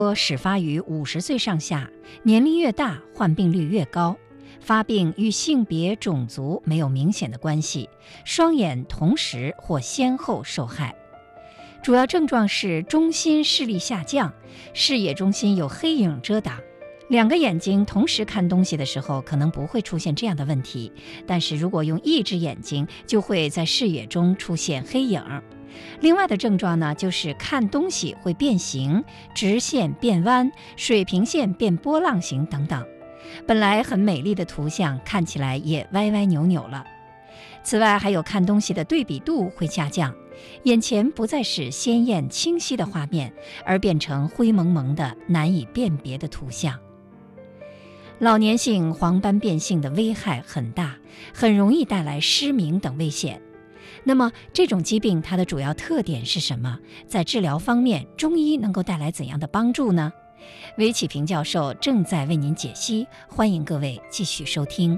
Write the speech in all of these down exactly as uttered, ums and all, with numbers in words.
多始发于五十岁上下，年龄越大，患病率越高。发病与性别、种族没有明显的关系，双眼同时或先后受害。主要症状是中心视力下降，视野中心有黑影遮挡。两个眼睛同时看东西的时候，可能不会出现这样的问题，但是如果用一只眼睛，就会在视野中出现黑影。另外的症状呢，就是看东西会变形，直线变弯，水平线变波浪形等等。本来很美丽的图像，看起来也歪歪扭扭了。此外，还有看东西的对比度会下降，眼前不再是鲜艳清晰的画面，而变成灰蒙蒙的难以辨别的图像。老年性黄斑变性的危害很大，很容易带来失明等危险。那么这种疾病它的主要特点是什么？在治疗方面，中医能够带来怎样的帮助呢？韦启平教授正在为您解析，欢迎各位继续收听。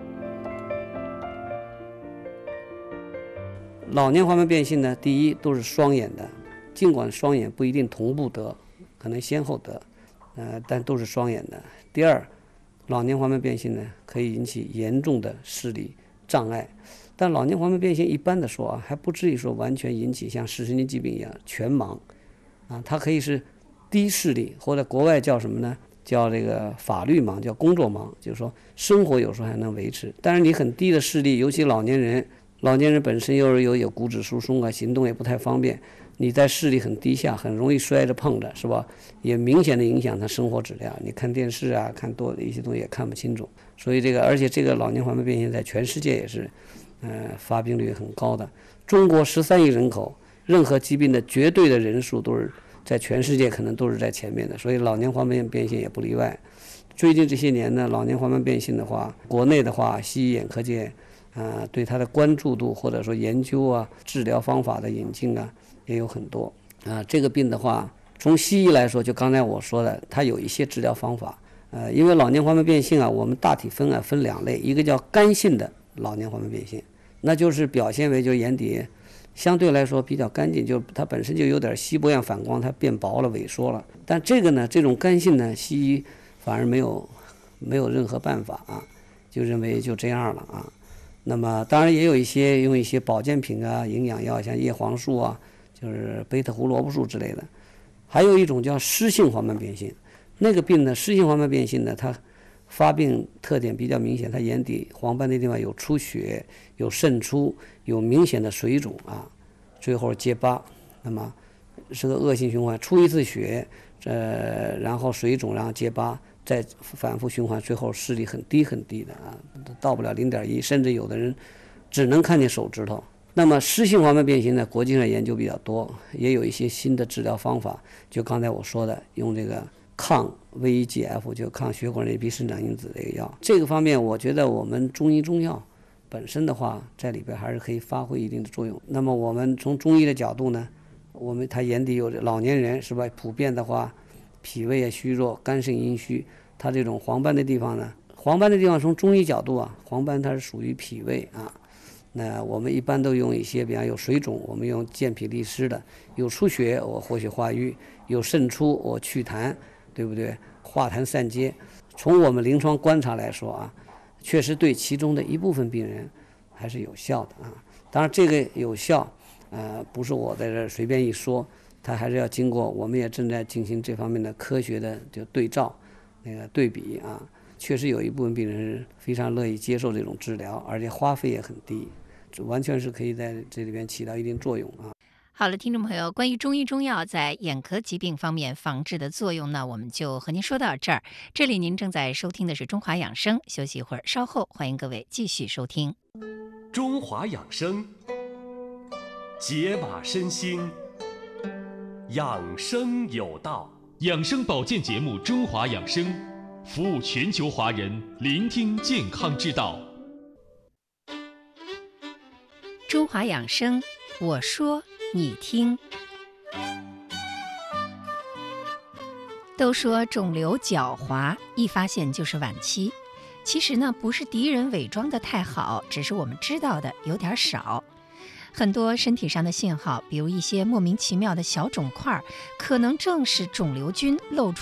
老年黄斑变性呢，第一都是双眼的，尽管双眼不一定同步得，可能先后得，呃，但都是双眼的。第二，老年黄斑变性呢，可以引起严重的视力障碍。但老年黄斑变性一般的说啊，还不至于说完全引起像视神经疾病一样全盲，啊，它可以是低视力，或者国外叫什么呢？叫这个法律盲，叫工作盲，就是说生活有时候还能维持，但是你很低的视力，尤其老年人，老年人本身又是有有骨质疏松啊，行动也不太方便，你在视力很低下，很容易摔着碰着，是吧？也明显的影响他生活质量。你看电视啊，看多一些东西也看不清楚，所以这个，而且这个老年黄斑变性在全世界也是。呃，发病率很高的。中国十三亿人口，任何疾病的绝对的人数都是在全世界可能都是在前面的，所以老年黄斑变性也不例外。最近这些年呢，老年黄斑变性的话，国内的话，西医眼科界啊、呃，对它的关注度或者说研究啊、治疗方法的引进啊，也有很多啊、呃。这个病的话，从西医来说，就刚才我说的，它有一些治疗方法。呃，因为老年黄斑变性啊，我们大体分啊分两类，一个叫干性的老年黄斑变性。那就是表现为就眼底相对来说比较干净，就它本身就有点稀薄样反光，它变薄了萎缩了。但这个呢，这种干性呢，西医反而没有没有任何办法啊，就认为就这样了啊。那么当然也有一些用一些保健品啊、营养药，像叶黄素啊，就是贝塔胡萝卜素之类的。还有一种叫湿性黄斑变性，那个病呢，湿性黄斑变性呢，它发病特点比较明显，它眼底黄斑的地方有出血、有渗出、有明显的水肿啊，最后结疤，那么是个恶性循环，出一次血，呃，然后水肿，然后结疤，再反复循环，最后视力很低很低的啊，到不了零点一，甚至有的人只能看见手指头。那么湿性黄斑变性呢，国际上研究比较多，也有一些新的治疗方法，就刚才我说的，用这个抗 V E G F 就抗血管内皮生长因子这个药，这个方面我觉得我们中医中药本身的话，在里边还是可以发挥一定的作用。那么我们从中医的角度呢，我们他眼底有老年人是吧？普遍的话，脾胃也虚弱，肝肾阴虚，他这种黄斑的地方呢，黄斑的地方从中医角度啊，黄斑它是属于脾胃啊。那我们一般都用一些，比方有水肿，我们用健脾利湿的；有出血，我活血化瘀；有渗出，我祛痰。对不对？化痰散结，从我们临床观察来说啊，确实对其中的一部分病人还是有效的啊。当然，这个有效，呃，不是我在这随便一说，它还是要经过，我们也正在进行这方面的科学的就对照，那个对比啊。确实有一部分病人是非常乐意接受这种治疗，而且花费也很低，这完全是可以在这里边起到一定作用啊。 好了，听众朋友，关于中医中药在眼科疾病方面防治的作用呢，我们就和您说到这儿。这里您正在收听的是中华养生，休息一会儿，稍后欢迎各位继续收听中华养生，解码身心，养生有道。 养生保健节目《中华养生》，服务全球华人，聆听健康之道。 中华养生，我说你听。都说肿瘤狡猾，一发现就是晚期。其实呢，不是敌人伪装得太好，只是我们知道的有点少。很多身体上的信号，比如一些莫名其妙的小肿块，可能正是肿瘤菌露出